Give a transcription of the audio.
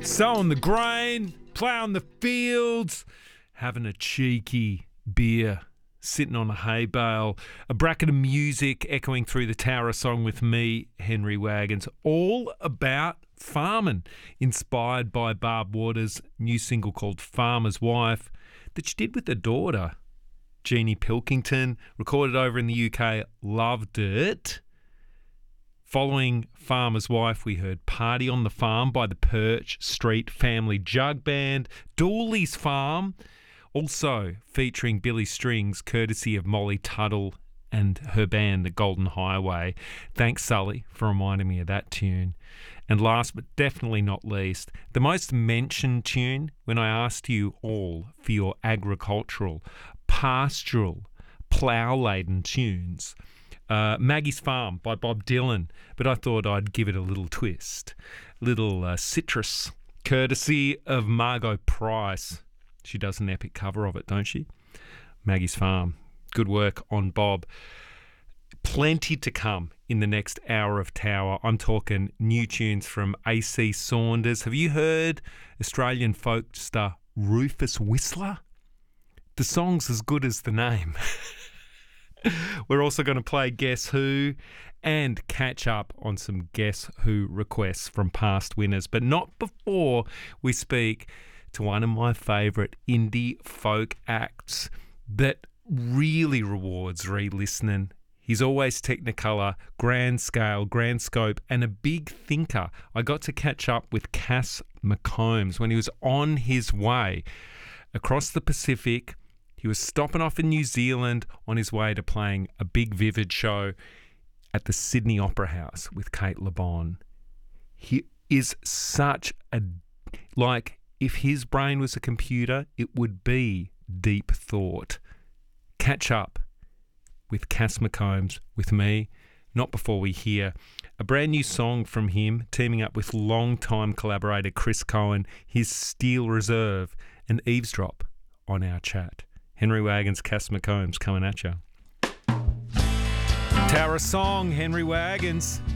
Sowing the grain, ploughing the fields, having a cheeky beer, sitting on a hay bale, a bracket of music echoing through the Tower of Song with me, Henry Wagons, all about farming, inspired by Barb Waters' new single called Farmer's Wife that she did with her daughter, Jeannie Pilkington, recorded over in the UK. Loved it. Following Farmer's Wife, we heard Party on the Farm by the Perch Street Family Jug Band, Dooley's Farm, also featuring Billy Strings, courtesy of Molly Tuttle and her band, The Golden Highway. Thanks, Sully, for reminding me of that tune. And last but definitely not least, the most mentioned tune when I asked you all for your agricultural, pastoral, plough-laden tunes. Maggie's Farm by Bob Dylan, but I thought I'd give it a little twist, little citrus, courtesy of Margot Price. She does an epic cover of it, don't she? Maggie's Farm. Good work on Bob. Plenty to come in the next hour of Tower. I'm talking new tunes from AC Saunders. Have you heard Australian folk star Rufus Whistler? The song's as good as the name. We're also going to play Guess Who and catch up on some Guess Who requests from past winners, but not before we speak to one of my favourite indie folk acts that really rewards re-listening. He's always Technicolor, grand scale, grand scope, and a big thinker. I got to catch up with Cass McCombs when he was on his way across the Pacific. He was stopping off in New Zealand on his way to playing a big Vivid show at the Sydney Opera House with Kate Le Bon. He is such a... like, if his brain was a computer, it would be deep thought. Catch up with Cass McCombs with me, not before we hear a brand new song from him, teaming up with longtime collaborator Chris Cohen, his Steel Reserve, and eavesdrop on our chat. Henry Wagons, Cass McCombs coming at you. Tower Song, Henry Wagons.